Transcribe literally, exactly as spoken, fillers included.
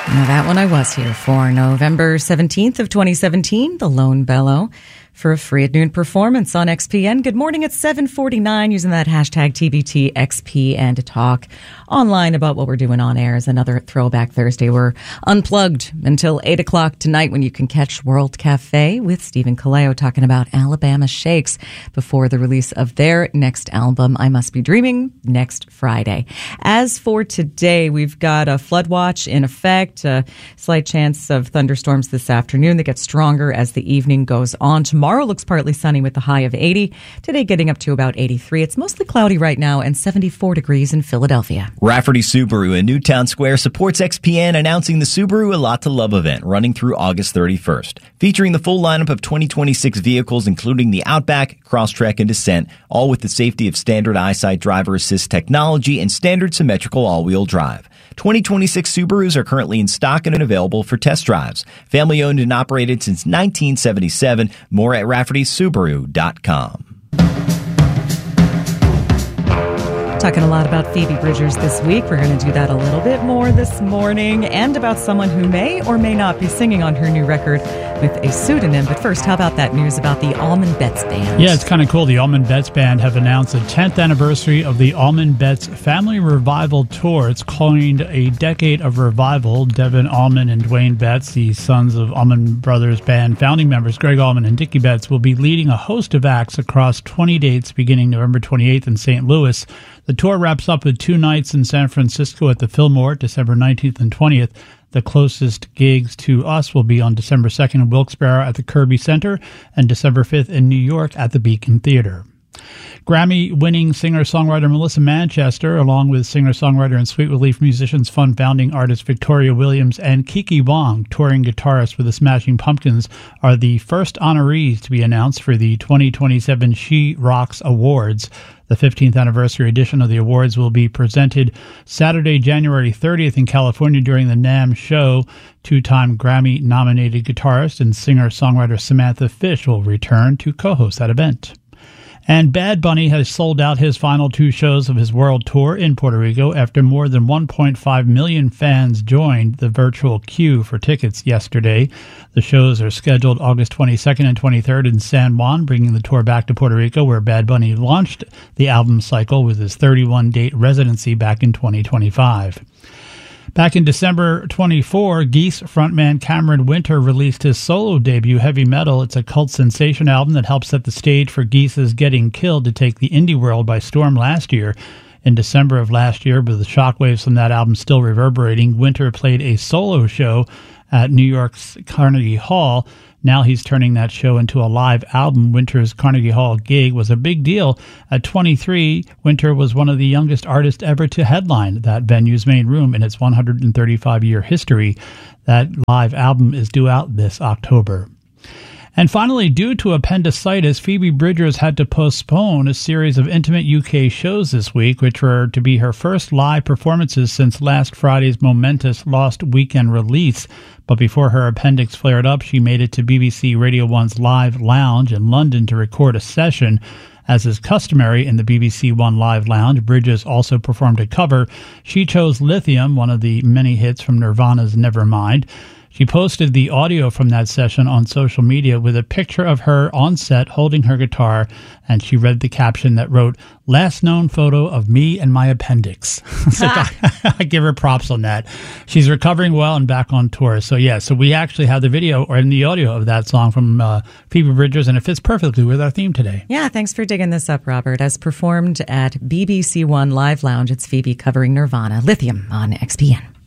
Now that one I was here for. November seventeenth of twenty seventeen, The Lone Bellow, for a free at noon performance on X P N. Good morning at seven forty-nine using that hashtag T B T X P N to talk online about what we're doing on air. Is another Throwback Thursday. We're unplugged until eight o'clock tonight when you can catch World Cafe with Stephen Kaleo talking about Alabama Shakes before the release of their next album, I Must Be Dreaming, next Friday. As for today, we've got a flood watch in effect, a slight chance of thunderstorms this afternoon that get stronger as the evening goes on. Tomorrow looks partly sunny with a high of eighty. Today getting up to about eighty-three. It's mostly cloudy right now and seventy-four degrees in Philadelphia. Rafferty Subaru in Newtown Square supports X P N, announcing the Subaru A Lot to Love event running through August thirty-first. Featuring the full lineup of twenty twenty-six vehicles, including the Outback, Crosstrek, and Descent, all with the safety of standard EyeSight driver assist technology and standard symmetrical all-wheel drive. twenty twenty-six Subarus are currently in stock and available for test drives. Family owned and operated since nineteen seventy-seven. More at Rafferty Subaru dot com. Talking a lot about Phoebe Bridgers this week. We're going to do that a little bit more this morning, and about someone who may or may not be singing on her new record with a pseudonym. But first, how about that news about the Allman Betts Band? Yeah, it's kind of cool. The Allman Betts Band have announced the tenth anniversary of the Allman Betts Family Revival Tour. It's coined a decade of revival. Devin Allman and Dwayne Betts, the sons of Allman Brothers Band founding members Greg Allman and Dickie Betts, will be leading a host of acts across twenty dates beginning November twenty-eighth in Saint Louis. The tour wraps up with two nights in San Francisco at the Fillmore, December nineteenth and twentieth. The closest gigs to us will be on December second in Wilkes-Barre at the Kirby Center and December fifth in New York at the Beacon Theater. Grammy-winning singer-songwriter Melissa Manchester, along with singer-songwriter and Sweet Relief Musicians Fund founding artist Victoria Williams and Kiki Wong, touring guitarist with the Smashing Pumpkins, are the first honorees to be announced for the twenty twenty-seven She Rocks Awards. The fifteenth anniversary edition of the awards will be presented Saturday, January thirtieth in California during the NAMM show. Two-time Grammy-nominated guitarist and singer-songwriter Samantha Fish will return to co-host that event. And Bad Bunny has sold out his final two shows of his world tour in Puerto Rico after more than one point five million fans joined the virtual queue for tickets yesterday. The shows are scheduled August twenty-second and twenty-third in San Juan, bringing the tour back to Puerto Rico, where Bad Bunny launched the album cycle with his thirty-one date residency back in twenty twenty-five. Back in December twenty-fourth, Geese frontman Cameron Winter released his solo debut, Heavy Metal. It's a cult sensation album that helped set the stage for Geese's Getting Killed to take the indie world by storm last year. In December of last year, with the shockwaves from that album still reverberating, Winter played a solo show at New York's Carnegie Hall. Now he's turning that show into a live album. Winter's Carnegie Hall gig was a big deal. At twenty-three, Winter was one of the youngest artists ever to headline that venue's main room in its one hundred thirty-five year history. That live album is due out this October. And finally, due to appendicitis, Phoebe Bridgers had to postpone a series of intimate U K shows this week, which were to be her first live performances since last Friday's momentous Lost Weekend release. But before her appendix flared up, she made it to B B C Radio one's Live Lounge in London to record a session. As is customary in the B B C One Live Lounge, Bridges also performed a cover. She chose Lithium, one of the many hits from Nirvana's Nevermind. She posted the audio from that session on social media with a picture of her on set holding her guitar, and she read the caption that wrote, "Last known photo of me and my appendix." So I, I give her props on that. She's recovering well and back on tour. So yeah, so we actually have the video or in the audio of that song from uh, Phoebe Bridgers, and it fits perfectly with our theme today. Yeah, thanks for digging this up, Robert. As performed at B B C One Live Lounge, it's Phoebe covering Nirvana, Lithium on X P N.